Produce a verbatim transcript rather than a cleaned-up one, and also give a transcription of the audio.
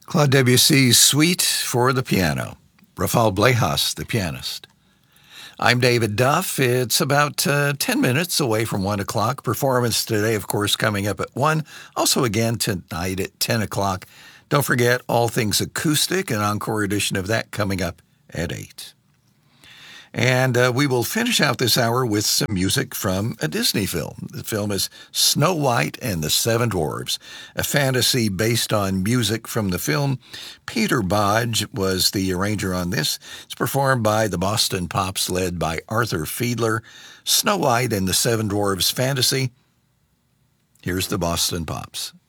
Claude Debussy's Suite for the Piano. Rafael Blejas, the pianist. I'm David Duff. It's about uh, ten minutes away from one o'clock. Performance today, of course, coming up at one. Also again tonight at ten o'clock. Don't forget, All Things Acoustic, an encore edition of that coming up at eight. And uh, we will finish out this hour with some music from a Disney film. The film is Snow White and the Seven Dwarfs, a fantasy based on music from the film. Peter Bodge was the arranger on this. It's performed by the Boston Pops, led by Arthur Fiedler. Snow White and the Seven Dwarfs fantasy. Here's the Boston Pops.